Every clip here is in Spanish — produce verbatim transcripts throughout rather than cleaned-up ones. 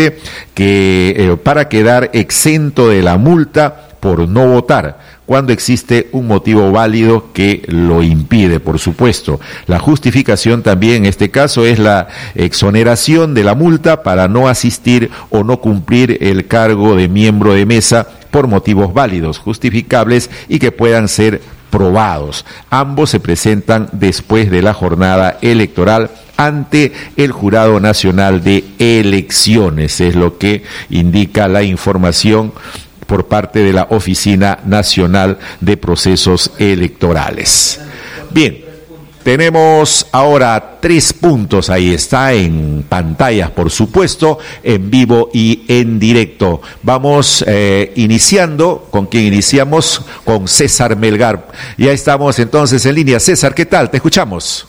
justamente que eh, para quedar exento de la multa por no votar, cuando existe un motivo válido que lo impide, por supuesto. La justificación también en este caso es la exoneración de la multa para no asistir o no cumplir el cargo de miembro de mesa por motivos válidos, justificables y que puedan ser probados. Ambos se presentan después de la jornada electoral ante el Jurado Nacional de Elecciones, es lo que indica la información por parte de la Oficina Nacional de Procesos Electorales. Bien, tenemos ahora tres puntos, ahí está en pantallas, por supuesto, en vivo y en directo. Vamos eh, iniciando, ¿con quién iniciamos? Con César Melgar. Ya estamos entonces en línea. César, ¿qué tal? Te escuchamos.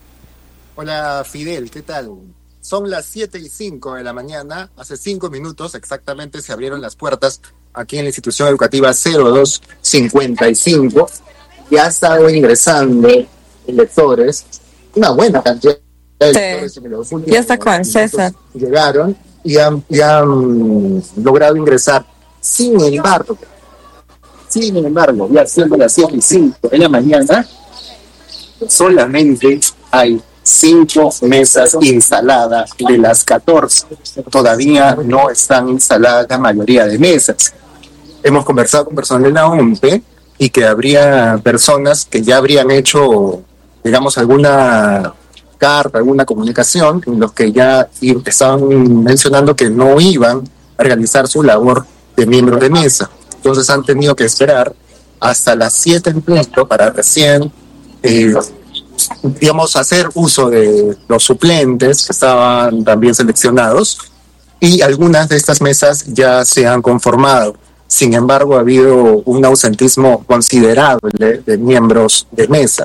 Hola Fidel, ¿qué tal? Son las siete y cinco de la mañana, hace cinco minutos exactamente se abrieron las puertas aquí en la institución educativa cero dos cincuenta y cinco. Ya ha estado ingresando electores, una buena cantidad de electores. Sí. En los últimos ya está con César. Llegaron y han, y han logrado ingresar. Sin embargo, sin embargo, ya siendo las siete y cinco de la mañana, solamente hay cinco mesas instaladas de las catorce. Todavía no están instaladas la mayoría de mesas. Hemos conversado con personal de la O M P E y que habría personas que ya habrían hecho, digamos, alguna carta, alguna comunicación, en los que ya estaban mencionando que no iban a realizar su labor de miembros de mesa. Entonces han tenido que esperar hasta las siete en punto para recién eh, digamos, hacer uso de los suplentes que estaban también seleccionados, y algunas de estas mesas ya se han conformado. Sin embargo, ha habido un ausentismo considerable de miembros de mesa.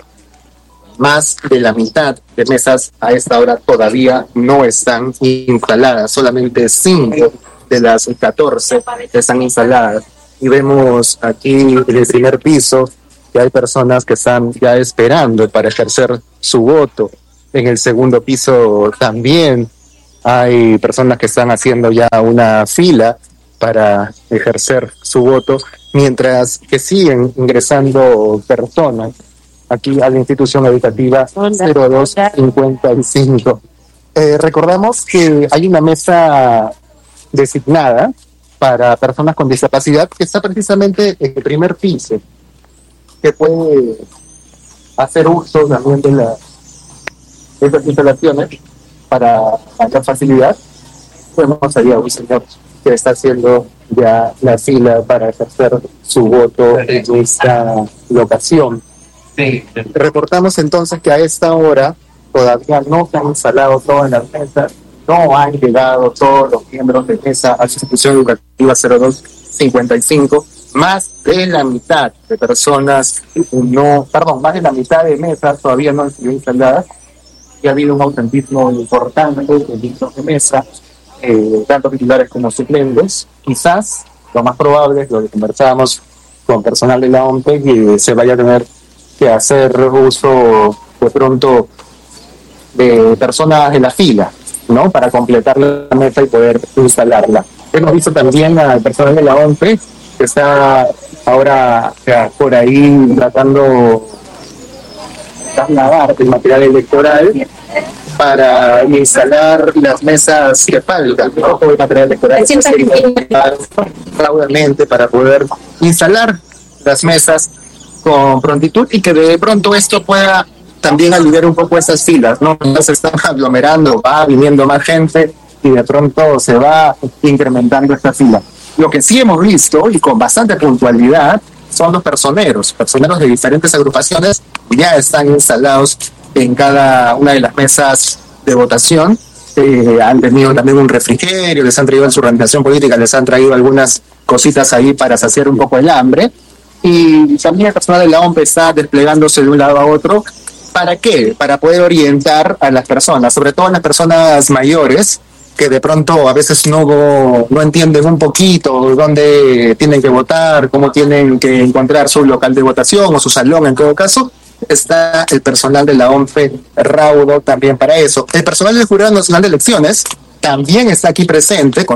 Más de la mitad de mesas a esta hora todavía no están instaladas, solamente cinco de las catorce están instaladas. Y vemos aquí en el primer piso que hay personas que están ya esperando para ejercer su voto. En el segundo piso también hay personas que están haciendo ya una fila para ejercer su voto, mientras que siguen ingresando personas aquí a la institución educativa cero dos cincuenta y cinco. Eh, recordamos que hay una mesa designada para personas con discapacidad que está precisamente en el primer piso, que puede hacer uso también de, la, de estas instalaciones para mayor facilidad. Vemos allá un señor que está haciendo ya la fila para ejercer su voto en esta locación. Sí. Reportamos entonces que a esta hora todavía no se han instalado todas las mesas, no han llegado todos los miembros de mesa a la institución educativa cero dos cincuenta y cinco. Más de la mitad de personas, no, perdón, más de la mitad de mesas todavía no han sido instaladas. Y ha habido un ausentismo importante de miembros de mesa, eh, tanto titulares como suplentes. Quizás lo más probable es lo que conversábamos con personal de la O M P E, que se vaya a tener que hacer uso de pronto de personas de la fila, ¿no? Para completar la mesa y poder instalarla. Hemos visto también al personal de la O M P E que está ahora ya, por ahí tratando de trasladar el material electoral para instalar las mesas que faltan, ¿no? El material electoral rápidamente para poder instalar las mesas con prontitud y que de pronto esto pueda también aliviar un poco esas filas, ¿no? No se están aglomerando, va viniendo más gente y de pronto se va incrementando esta fila. Lo que sí hemos visto, y con bastante puntualidad, son los personeros. Personeros de diferentes agrupaciones ya están instalados en cada una de las mesas de votación. Eh, han tenido también un refrigerio, les han traído en su organización política, les han traído algunas cositas ahí para saciar un poco el hambre. Y también el personal de la O M P E está desplegándose de un lado a otro. ¿Para qué? Para poder orientar a las personas, sobre todo a las personas mayores, que de pronto a veces no, no entienden un poquito dónde tienen que votar, cómo tienen que encontrar su local de votación o su salón en todo caso. Está el personal de la O M P E raudo también para eso. El personal del Jurado Nacional de Elecciones también está aquí presente con